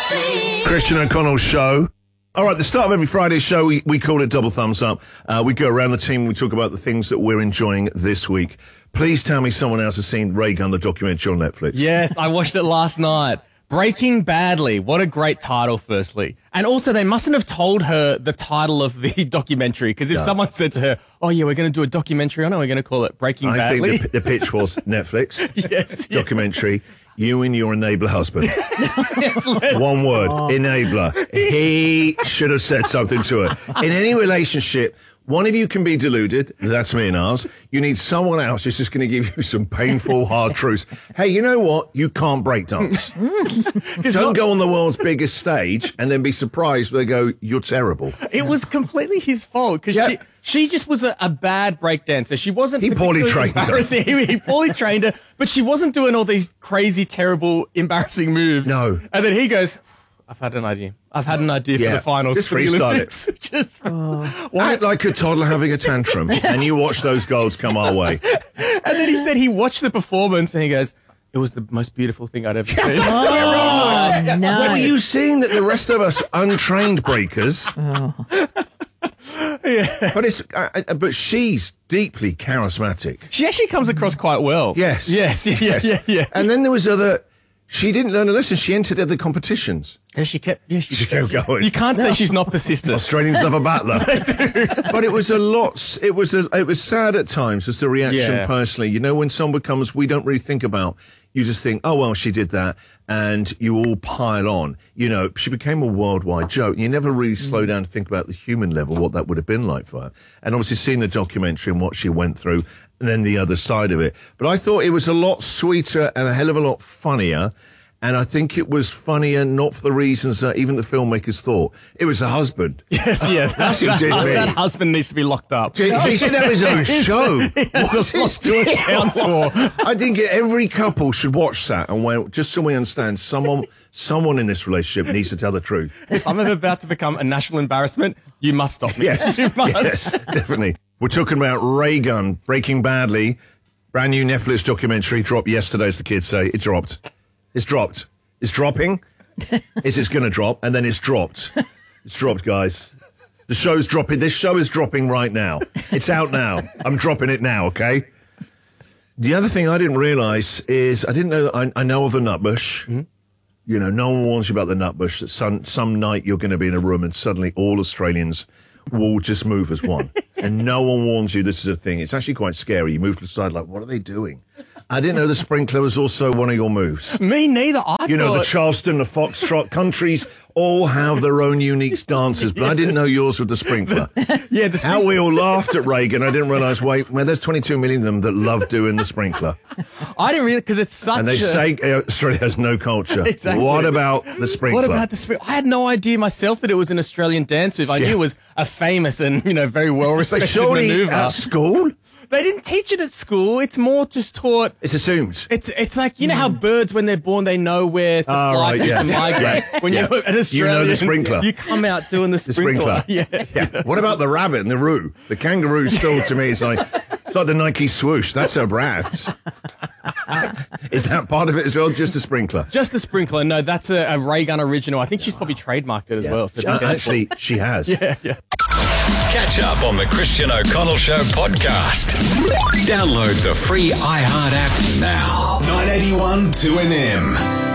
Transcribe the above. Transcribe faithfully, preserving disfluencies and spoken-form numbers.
Christian O'Connell Show. All right, the start of every Friday show, we, we call it Double Thumbs Up. Uh, we go around the team and we talk about the things that we're enjoying this week. Please tell me someone else has seen Ray Gun, the documentary on Netflix. Yes, I watched it last night. Breaking Badly. What a great title, firstly. And also, they mustn't have told her the title of the documentary, because if No. someone said to her, oh, yeah, we're going to do a documentary on it, we're going to call it Breaking I Badly. think the, the pitch was Netflix, Yes, yeah. documentary, you and your enabler husband. One word, enabler. He should have said something to her. In any relationship, one of you can be deluded. That's me and ours. You need someone else who's just going to give you some painful, hard truths. Hey, you know what? You can't break dance. Don't go on the world's biggest stage and then be surprised when they go, you're terrible. It was completely his fault, because Yeah. she, she just was a, a bad breakdancer. She wasn't He poorly particularly trained her. embarrassing. He, he poorly trained her, but she wasn't doing all these crazy, terrible, embarrassing moves. No. And then he goes, I've had an idea. I've had an idea Yeah. for the finals. Just for the freestyle Olympics. Just Act like a toddler having a tantrum, and you watch those goals come our way. And then he said he watched the performance and he goes, it was the most beautiful thing I'd ever seen. Oh, no. What were you seeing that the rest of us untrained breakers? Yeah. But it's uh, uh, but she's deeply charismatic. She actually comes across quite well. Yes. Yes. Yeah, Yes. yeah, yeah. And then there was other. She didn't learn a lesson. She entered other competitions. Yeah, she kept. Yeah, she, She kept going. You can't say she's not persistent. Australians love a battler. But it was a lot. It was a, it was sad at times, just the reaction Yeah. personally. You know, when someone comes, we don't really think about. You just think, oh well, she did that, and you all pile on. You know, she became a worldwide joke. You never really slow down to think about the human level, what that would have been like for her. And obviously, seeing the documentary and what she went through, and then the other side of it. But I thought it was a lot sweeter and a hell of a lot funnier. And I think it was funnier, not for the reasons that even the filmmakers thought. It was her husband. Yes, yeah. That's who did me. That husband needs to be locked up. He should have his own show. There's What's a lot his to deal? account for. I think every couple should watch that and well, just so we understand, someone, someone in this relationship needs to tell the truth. If I'm ever about to become a national embarrassment, you must stop me. Yes, You must. yes, definitely. We're talking about Ray Gun, Breaking Badly, brand new Netflix documentary, dropped yesterday, as the kids say. It dropped. It's dropped. It's dropping. Is it's going to drop, and then it's dropped. It's dropped, guys. The show's dropping. This show is dropping right now. It's out now. I'm dropping it now, okay? The other thing I didn't realise is I didn't know that I, I know of the Nutbush. Mm-hmm. You know, no one warns you about the Nutbush, that some, some night you're going to be in a room and suddenly all Australians will just move as one. And no one warns you this is a thing. It's actually quite scary. You move to the side like, what are they doing? I didn't know the sprinkler was also one of your moves. Me neither. I You know, thought... the Charleston, the Foxtrot countries all have their own unique dances, but I didn't know yours with the sprinkler. Yeah, the How we all laughed at Reagan, I didn't realise, wait, well, there's twenty-two million of them that love doing the sprinkler. I didn't really, because it's such And they a... say uh, Australia has no culture. Exactly. What about the sprinkler? What about the sprinkler? I had no idea myself that it was an Australian dance move. I Yeah. knew it was a famous and, you know, very But well-respected surely maneuver. at school, They didn't teach it at school. It's more just taught... it's assumed. It's it's like, you know how birds, when they're born, they know where to Ah, fly right, to, yeah. to migrate. Yeah. When Yeah. you're an You Australian, know the sprinkler. you come out doing the The sprinkler. sprinkler. Yes. Yeah. What about the rabbit and the roo? The kangaroo still, to me, is like, it's like the Nike swoosh. That's her brand. Is that part of it as well? Just a sprinkler? Just the sprinkler. No, that's a, a Ray Gun original. I think she's probably trademarked it as well. So be Uh, careful. actually, she has. yeah, yeah. Catch up on the Christian O'Connell Show podcast. Download the free iHeart app now. nine eighty-one two N M.